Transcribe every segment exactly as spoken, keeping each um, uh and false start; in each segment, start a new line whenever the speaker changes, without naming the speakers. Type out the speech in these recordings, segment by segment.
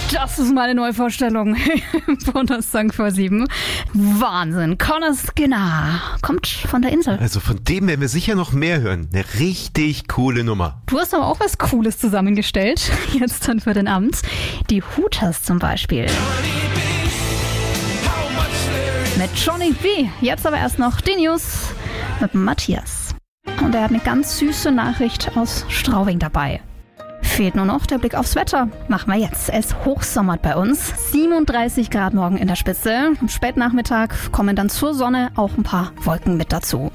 Das ist meine Neuvorstellung im Bonus-Song vor sieben. Wahnsinn. Conor Skinner kommt von der Insel.
Also von dem werden wir sicher noch mehr hören. Eine richtig coole Nummer.
Du hast aber auch was Cooles zusammengestellt. Jetzt dann für den Abend. Die Hooters zum Beispiel. Mit Johnny B. Jetzt aber erst noch die News mit Matthias. Und er hat eine ganz süße Nachricht aus Straubing dabei. Fehlt nur noch der Blick aufs Wetter. Machen wir jetzt. Es hochsommert bei uns. siebenunddreißig Grad morgen in der Spitze. Am Spätnachmittag kommen dann zur Sonne auch ein paar Wolken mit dazu.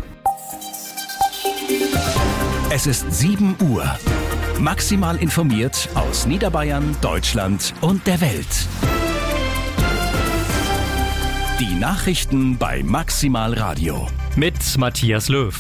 Es ist sieben Uhr. Maximal informiert aus Niederbayern, Deutschland und der Welt. Die Nachrichten bei Maximal Radio.
Mit Matthias Löw.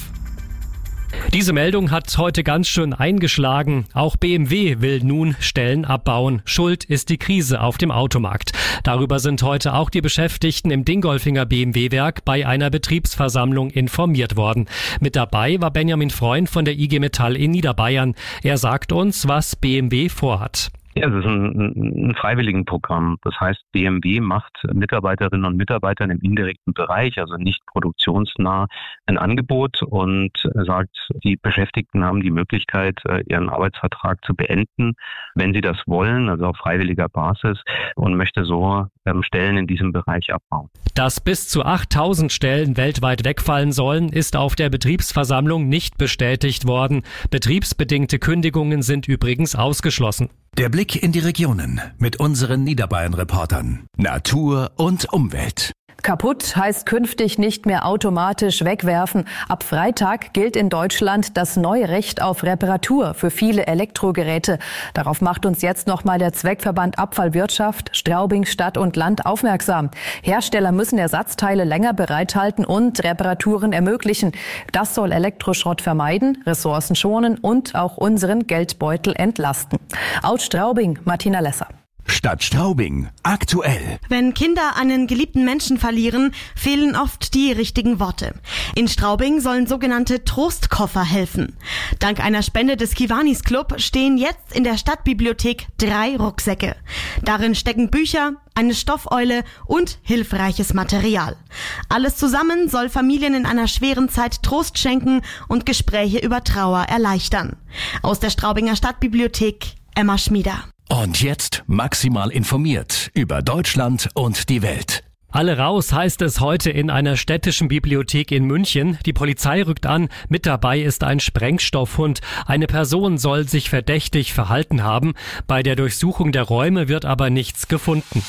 Diese Meldung hat heute ganz schön eingeschlagen. Auch B M W will nun Stellen abbauen. Schuld ist die Krise auf dem Automarkt. Darüber sind heute auch die Beschäftigten im Dingolfinger B M W-Werk bei einer Betriebsversammlung informiert worden. Mit dabei war Benjamin Freund von der I G Metall in Niederbayern. Er sagt uns, was B M W vorhat.
Ja, es ist ein, ein Freiwilligenprogramm. Das heißt, B M W macht Mitarbeiterinnen und Mitarbeitern im indirekten Bereich, also nicht produktionsnah, ein Angebot und sagt, die Beschäftigten haben die Möglichkeit, ihren Arbeitsvertrag zu beenden, wenn sie das wollen, also auf freiwilliger Basis, und möchte so ähm, Stellen in diesem Bereich abbauen.
Dass bis zu achttausend Stellen weltweit wegfallen sollen, ist auf der Betriebsversammlung nicht bestätigt worden. Betriebsbedingte Kündigungen sind übrigens ausgeschlossen.
Der Blick in die Regionen mit unseren Niederbayern-Reportern. Natur und Umwelt.
Kaputt heißt künftig nicht mehr automatisch wegwerfen. Ab Freitag gilt in Deutschland das neue Recht auf Reparatur für viele Elektrogeräte. Darauf macht uns jetzt nochmal der Zweckverband Abfallwirtschaft, Straubing, Stadt und Land aufmerksam. Hersteller müssen Ersatzteile länger bereithalten und Reparaturen ermöglichen. Das soll Elektroschrott vermeiden, Ressourcen schonen und auch unseren Geldbeutel entlasten. Aus Straubing, Martina Lesser.
Stadt Straubing. Aktuell.
Wenn Kinder einen geliebten Menschen verlieren, fehlen oft die richtigen Worte. In Straubing sollen sogenannte Trostkoffer helfen. Dank einer Spende des Kiwanis Club stehen jetzt in der Stadtbibliothek drei Rucksäcke. Darin stecken Bücher, eine Stoffeule und hilfreiches Material. Alles zusammen soll Familien in einer schweren Zeit Trost schenken und Gespräche über Trauer erleichtern. Aus der Straubinger Stadtbibliothek, Emma Schmieder.
Und jetzt maximal informiert über Deutschland und die Welt.
Alle raus heißt es heute in einer städtischen Bibliothek in München. Die Polizei rückt an. Mit dabei ist ein Sprengstoffhund. Eine Person soll sich verdächtig verhalten haben. Bei der Durchsuchung der Räume wird aber nichts gefunden.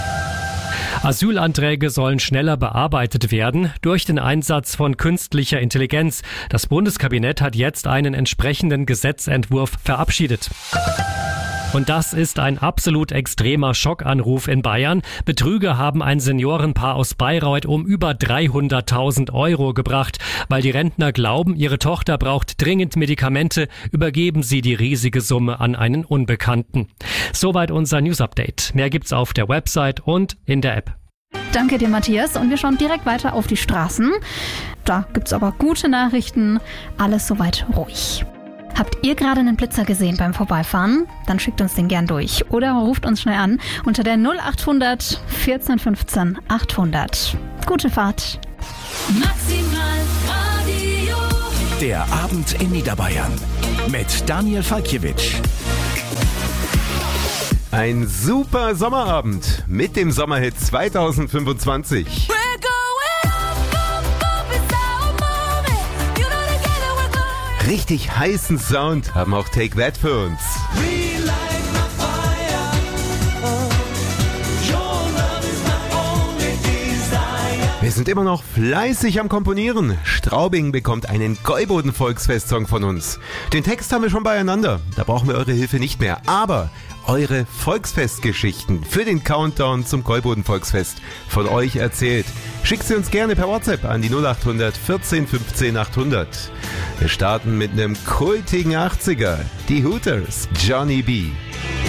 Asylanträge sollen schneller bearbeitet werden durch den Einsatz von künstlicher Intelligenz. Das Bundeskabinett hat jetzt einen entsprechenden Gesetzentwurf verabschiedet. Und das ist ein absolut extremer Schockanruf in Bayern. Betrüger haben ein Seniorenpaar aus Bayreuth um über dreihunderttausend Euro gebracht. Weil die Rentner glauben, ihre Tochter braucht dringend Medikamente, übergeben sie die riesige Summe an einen Unbekannten. Soweit unser News-Update. Mehr gibt's auf der Website und in der App.
Danke dir, Matthias. Und wir schauen direkt weiter auf die Straßen. Da gibt's aber gute Nachrichten. Alles soweit ruhig. Habt ihr gerade einen Blitzer gesehen beim Vorbeifahren? Dann schickt uns den gern durch oder ruft uns schnell an unter der null acht hundert vierzehn fünfzehn achthundert. Gute Fahrt.
Maximal Radio.
Der Abend in Niederbayern mit Daniel Falkiewicz.
Ein super Sommerabend mit dem Sommerhit zwanzig fünfundzwanzig. Richtig heißen Sound haben auch Take That für uns. Wir sind immer noch fleißig am Komponieren. Straubing bekommt einen Gäuboden-Volksfest-Song von uns. Den Text haben wir schon beieinander, da brauchen wir eure Hilfe nicht mehr. Aber eure Volksfestgeschichten für den Countdown zum Gäuboden-Volksfest von euch erzählt. Schickt sie uns gerne per WhatsApp an die null acht hundert vierzehn fünfzehn achthundert. Wir starten mit einem kultigen achtziger. Die Hooters, Johnny B.